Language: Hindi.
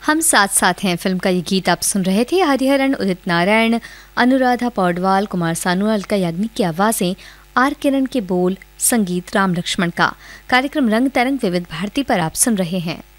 हम साथ साथ हैं फिल्म का ये गीत आप सुन रहे थे। हरिहरन, उदित नारायण, अनुराधा पौडवाल, कुमार सानू, अलका याग्निक की आवाज़ें, आर किरण के बोल, संगीत राम लक्ष्मण का। कार्यक्रम रंग तरंग विविध भारती पर आप सुन रहे हैं।